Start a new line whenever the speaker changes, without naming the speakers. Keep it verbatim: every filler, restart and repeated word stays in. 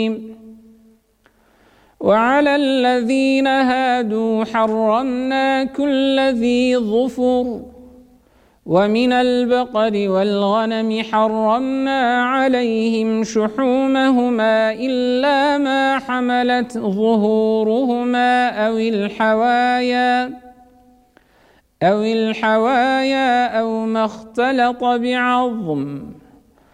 وعلى الذين هادوا حرمنا كل ذي ظفر ومن البقر والغنم حرمنا عليهم شحومهما إلا ما حملت ظهورهما أو الحوايا أو الحوايا أو ما اختلط بعظم